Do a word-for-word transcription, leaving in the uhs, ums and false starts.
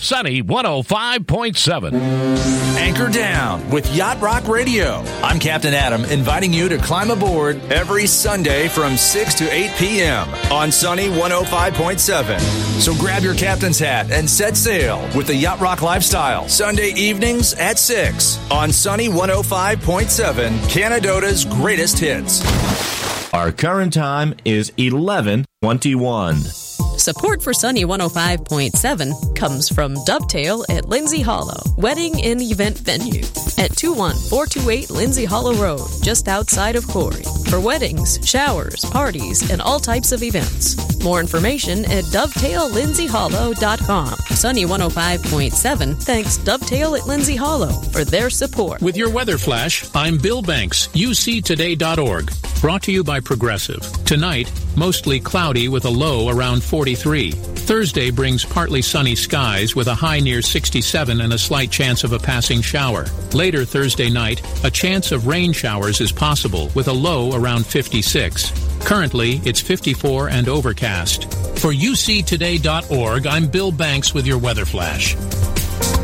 Sunny one oh five point seven. Anchor down with Yacht Rock Radio. I'm Captain Adam, inviting you to climb aboard every Sunday from six to eight p.m. on Sunny one oh five point seven. So grab your captain's hat and set sail with the Yacht Rock lifestyle. Sunday evenings at six on Sunny one oh five point seven, Canadota's greatest hits. Our current time is eleven twenty-one. Support for Sunny one oh five point seven comes from Dovetail at Lindsay Hollow, wedding and event venue at two one four two eight Lindsay Hollow Road, just outside of Corey, for weddings, showers, parties, and all types of events. More information at dovetail lindsay hollow dot com. Sunny one oh five point seven thanks Dovetail at Lindsay Hollow for their support. With your weather flash, I'm Bill Banks, U C today dot org. Brought to you by Progressive. Tonight, mostly cloudy with a low around forty-three. Thursday brings partly sunny skies with a high near sixty-seven and a slight chance of a passing shower. Later Thursday night, a chance of rain showers is possible with a low around fifty-six. Currently, it's fifty-four and overcast. For U C today dot org, I'm Bill Banks with your weather flash.